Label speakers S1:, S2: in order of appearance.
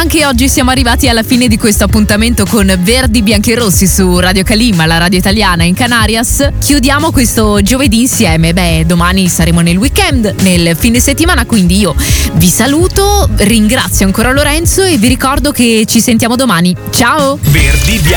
S1: anche oggi siamo arrivati alla fine di questo appuntamento con Verdi Bianchi e Rossi su Radio Kalimma, la radio italiana in Canarias. Chiudiamo questo giovedì insieme. Domani saremo nel weekend, nel fine settimana, quindi io vi saluto, ringrazio ancora Lorenzo e vi ricordo che ci sentiamo domani. Ciao!
S2: Verdi Bianchi